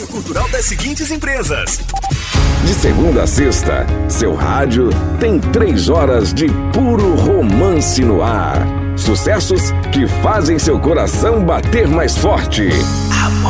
Cultural das seguintes empresas. De segunda a sexta, seu rádio tem 3 horas de puro romance no ar. Sucessos que fazem seu coração bater mais forte. Amor.